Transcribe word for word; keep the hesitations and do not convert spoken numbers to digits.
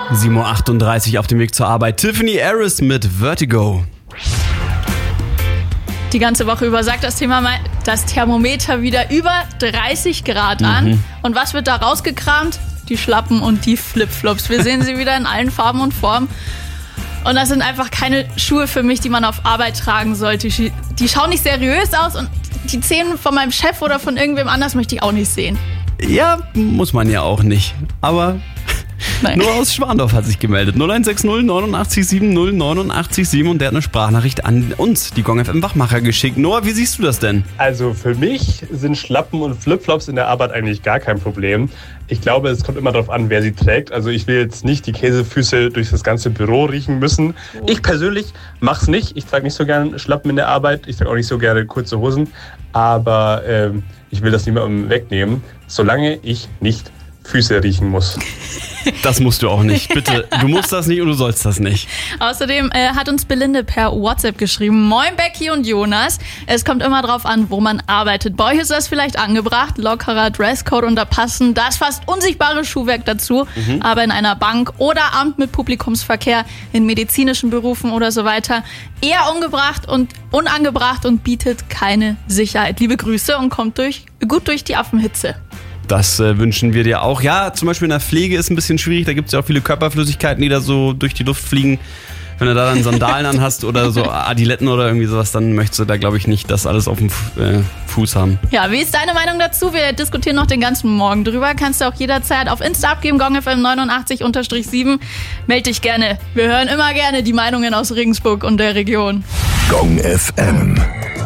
sieben Uhr achtunddreißig auf dem Weg zur Arbeit. Tiffany Harris mit Vertigo. Die ganze Woche über sagt das Thema mal das Thermometer wieder über dreißig Grad an. Mhm. Und was wird da rausgekramt? Die Schlappen und die Flipflops. Wir sehen sie wieder in allen Farben und Formen. Und das sind einfach keine Schuhe für mich, die man auf Arbeit tragen sollte. Die schauen nicht seriös aus und die Zähne von meinem Chef oder von irgendwem anders möchte ich auch nicht sehen. Ja, muss man ja auch nicht. Aber Nein. Nur aus Schwandorf hat sich gemeldet. null eins sechs null neunundachtzig sieben null neunundachtzig sieben und der hat eine Sprachnachricht an uns, die Gong F M Wachmacher, geschickt. Noah, wie siehst du das denn? Also für mich sind Schlappen und Flipflops in der Arbeit eigentlich gar kein Problem. Ich glaube, es kommt immer darauf an, wer sie trägt. Also ich will jetzt nicht die Käsefüße durch das ganze Büro riechen müssen. Ich persönlich mache es nicht. Ich trage nicht so gerne Schlappen in der Arbeit. Ich trage auch nicht so gerne kurze Hosen. Aber ähm, ich will das niemandem wegnehmen, solange ich nicht Füße riechen muss. Das musst du auch nicht. Bitte, du musst das nicht und du sollst das nicht. Außerdem äh, hat uns Belinde per WhatsApp geschrieben. Moin Becky und Jonas. Es kommt immer drauf an, wo man arbeitet. Bei euch ist das vielleicht angebracht. Lockerer Dresscode und da passen das fast unsichtbare Schuhwerk dazu. Mhm. Aber in einer Bank oder Amt mit Publikumsverkehr, in medizinischen Berufen oder so weiter, eher ungebracht und unangebracht und bietet keine Sicherheit. Liebe Grüße und kommt durch, gut durch die Affenhitze. Das äh, wünschen wir dir auch. Ja, zum Beispiel in der Pflege ist ein bisschen schwierig. Da gibt es ja auch viele Körperflüssigkeiten, die da so durch die Luft fliegen. Wenn du da dann Sandalen anhast oder so Adiletten oder irgendwie sowas, dann möchtest du da, glaube ich, nicht das alles auf dem äh, Fuß haben. Ja, wie ist deine Meinung dazu? Wir diskutieren noch den ganzen Morgen drüber. Kannst du auch jederzeit auf Insta abgeben, Gong F M neunundachtzig sieben. Meld dich gerne. Wir hören immer gerne die Meinungen aus Regensburg und der Region. Gong F M.